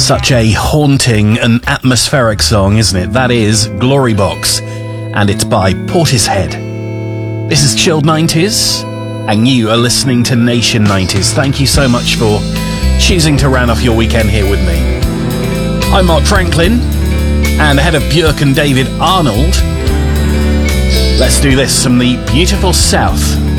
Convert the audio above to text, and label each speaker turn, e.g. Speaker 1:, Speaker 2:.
Speaker 1: Such a haunting and atmospheric song, isn't it? That is Glory Box, and it's by Portishead. This is Chilled 90s, and you are listening to Nation 90s. Thank you so much for choosing to round off your weekend here with me. I'm Mark Franklin, and ahead of Björk and David Arnold, let's do this from the beautiful South.